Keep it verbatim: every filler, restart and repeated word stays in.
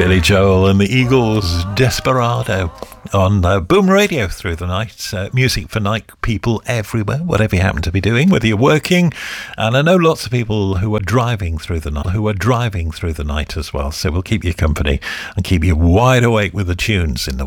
Billy Joel and the Eagles, Desperado, on uh, Boom Radio through the night. Uh, music for night people everywhere, whatever you happen to be doing, whether you're working. And I know lots of people who are driving through the night, who are driving through the night as well. So we'll keep you company and keep you wide awake with the tunes in the